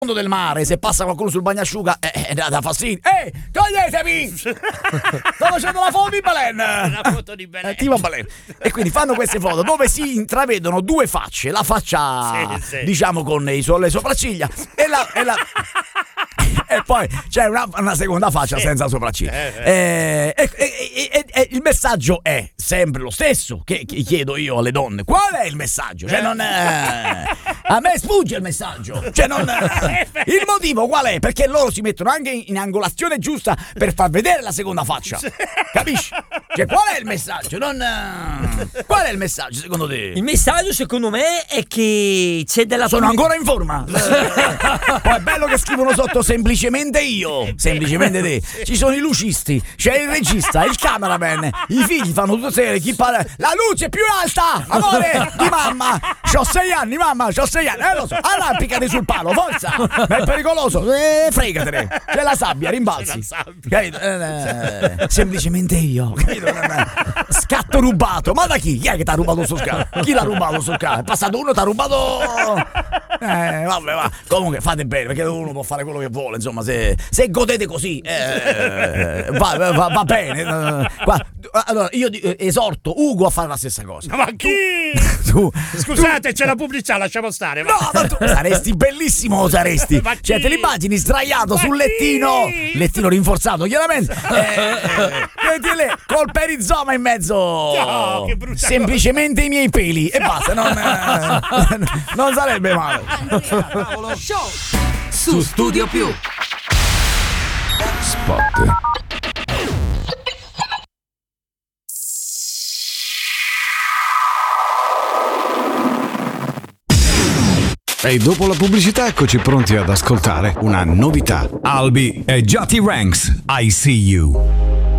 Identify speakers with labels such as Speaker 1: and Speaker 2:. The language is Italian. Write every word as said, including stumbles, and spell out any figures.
Speaker 1: del mare, se passa qualcuno sul bagnasciuga eh, da, da fastidio. Ehi, toglietevi! Sto facendo la foto di Belen.
Speaker 2: La foto di Belen.
Speaker 1: Attiva Belen. E quindi fanno queste foto dove si intravedono due facce, la faccia
Speaker 2: sì, sì.
Speaker 1: diciamo con i so- le sopracciglia e la, e la e poi c'è una, una seconda faccia sì. senza sopracciglia. Eh, e, e, e, e il messaggio è sempre lo stesso che, che chiedo io alle donne. Qual è il messaggio? Cioè non è, a me sfugge il messaggio. Cioè non il motivo qual è? Perché loro si mettono anche in angolazione giusta per far vedere la seconda faccia. Capisci? Cioè qual è il messaggio? Non qual è il messaggio secondo te?
Speaker 3: Il messaggio secondo me è che c'è della
Speaker 1: Sono ancora in forma. Poi è bello che scrivono sotto semplicemente io, semplicemente te. Ci sono i lucisti, c'è il regista, il cameraman, i figli fanno tutte serie, chi parla. La luce più alta, amore di mamma. C'ho sei anni, mamma, c'ho sei anni. Eh lo so, arrampicati sul palo, forza. Ma è pericoloso, eh, fregatene. C'è la sabbia, rimbalzi. Capito? Eh, eh, semplicemente io, capito? Scatto rubato. Ma da chi? Chi è che ti ha rubato sto scatto? Chi l'ha rubato sto scatto? È passato uno, ti ha rubato. Eh, vabbè, va. Comunque fate bene, perché uno può fare quello che vuole, insomma, se, se godete così, eh, va, va, va bene. Allora, io esorto Ugo a fare la stessa cosa.
Speaker 2: Ma chi?
Speaker 1: Tu,
Speaker 2: Scusate,
Speaker 1: tu,
Speaker 2: c'è la pubblicità, lasciamo stare.
Speaker 1: No, ma tu saresti bellissimo, saresti. Cioè, te l'immagini sdraiato ma sul lettino, chi? Lettino rinforzato, chiaramente. Eh, eh, col perizoma in mezzo.
Speaker 2: No, che brutta
Speaker 1: semplicemente cosa. I miei peli e basta, non, eh, non sarebbe male.
Speaker 4: Andrea Show su Studio Più.
Speaker 5: Spot. E dopo la pubblicità eccoci pronti ad ascoltare una novità.
Speaker 6: Albi e Jati Ranks, I See You.